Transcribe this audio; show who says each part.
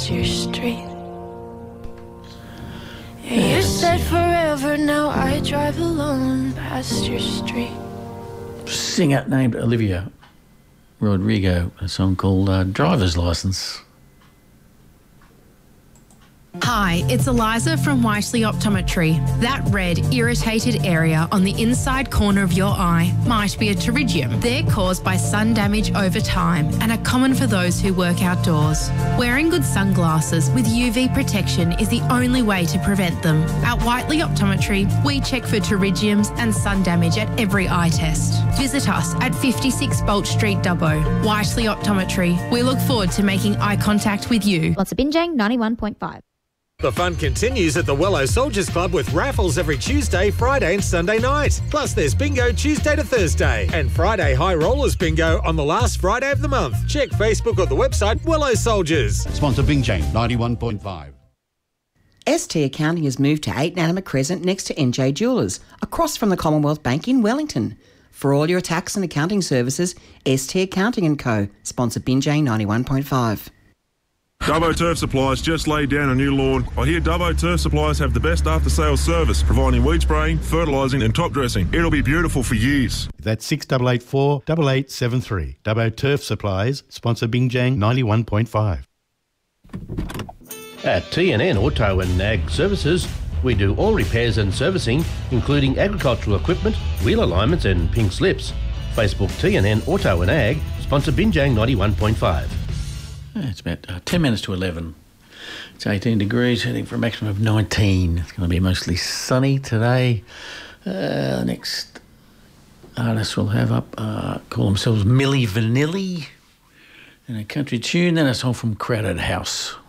Speaker 1: past your street. Yeah, you said forever, now I drive alone past your street.
Speaker 2: Singer named Olivia Rodrigo, a song called Driver's License.
Speaker 3: Hi, it's Eliza from Whiteley Optometry. That red, irritated area on the inside corner of your eye might be a pterygium. They're caused by sun damage over time and are common for those who work outdoors. Wearing good sunglasses with UV protection is the only way to prevent them. At Whiteley Optometry, we check for pterygiums and sun damage at every eye test. Visit us at 56 Bolt Street, Dubbo. Whiteley Optometry. We look forward to making eye contact with you.
Speaker 4: Lots of Binjang 91.5.
Speaker 5: The fun continues at the Wello Soldiers Club with raffles every Tuesday, Friday and Sunday night. Plus there's bingo Tuesday to Thursday and Friday High Rollers bingo on the last Friday of the month. Check Facebook or the website Wello Soldiers.
Speaker 6: Sponsor Binjang 91.5.
Speaker 7: ST Accounting has moved to 8 Nanama Crescent next to NJ Jewellers, across from the Commonwealth Bank in Wellington. For all your tax and accounting services, ST Accounting & Co. Sponsor Binjang 91.5.
Speaker 8: Dubbo Turf Supplies just laid down a new lawn. I hear Dubbo Turf Supplies have the best after-sales service, providing weed spraying, fertilising and top dressing. It'll be beautiful for years.
Speaker 9: That's 6884 8873. Dubbo Turf Supplies, sponsor Binjang 91.5.
Speaker 10: At TNN Auto and Ag Services, we do all repairs and servicing, including agricultural equipment, wheel alignments and pink slips. Facebook TNN Auto and Ag, sponsor Binjang 91.5.
Speaker 2: It's about 10 minutes to 11. It's 18 degrees, heading for a maximum of 19. It's going to be mostly sunny today. The next artist we'll have up call themselves Milli Vanilli, and a country tune, then a song from Crowded House.